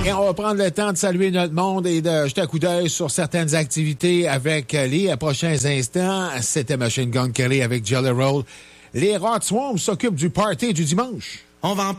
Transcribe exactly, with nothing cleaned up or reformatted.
Et on va prendre le temps de saluer notre monde et de jeter un coup d'œil sur certaines activités avec les prochains instants. C'était Machine Gun Kelly avec Jelly Roll. Les Rot Swamp s'occupent du party du dimanche. On va en